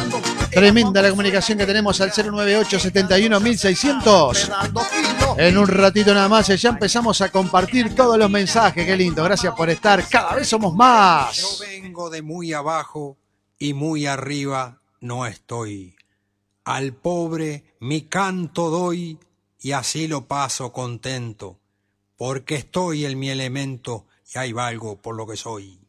Tremenda la comunicación que tenemos al 098 71 1600. En un ratito nada más ya empezamos a compartir todos los mensajes. Qué lindo, gracias por estar. Cada vez somos más. Yo vengo de muy abajo y muy arriba no estoy. Al pobre mi canto doy y así lo paso contento, porque estoy en mi elemento y ahí valgo por lo que soy.